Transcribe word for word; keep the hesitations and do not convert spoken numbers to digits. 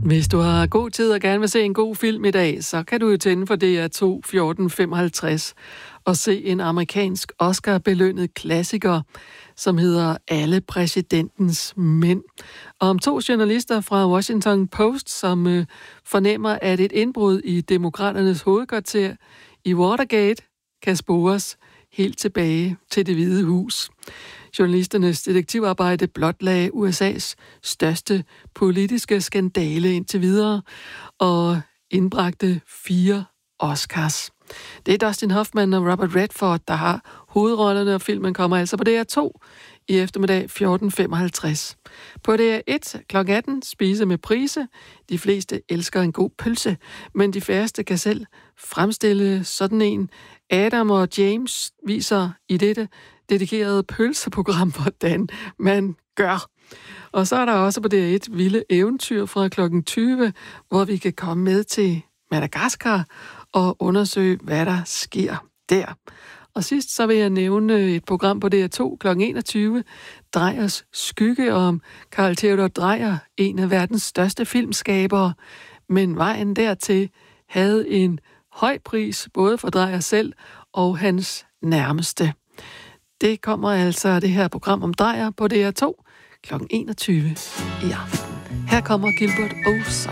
Hvis du har god tid og gerne vil se en god film i dag, så kan du jo tænde for D R to fjorten femoghalvtreds og se en amerikansk Oscar-belønnet klassiker, som hedder Alle præsidentens mænd. Og om to journalister fra Washington Post, som øh, fornemmer, at et indbrud i demokraternes hovedkvarter i Watergate kan spores helt tilbage til Det Hvide Hus. Journalisternes detektivarbejde blotlagde U S A's største politiske skandale indtil videre og indbragte fire Oscars. Det er Dustin Hoffman og Robert Redford, der har hovedrollerne, og filmen kommer altså på D R to i eftermiddag fjorten femoghalvtreds. På D R et klokken atten Spise med Price. De fleste elsker en god pølse, men de færreste kan selv fremstille sådan en. Adam og James viser i dette dedikerede pølseprogram, hvordan man gør. Og så er der også på D R et Vilde Eventyr fra klokken tyve, hvor vi kan komme med til Madagaskar og undersøge, hvad der sker der. Og sidst så vil jeg nævne et program på D R to klokken enogtyve, Dreyers Skygge, om Carl Theodor Dreyer, en af verdens største filmskabere. Men vejen dertil havde en høj pris, både for Dreyer selv og hans nærmeste. Det kommer altså det her program om Dreyer på D R to klokken enogtyve i aften. Her kommer Gilbert O'Sullivan.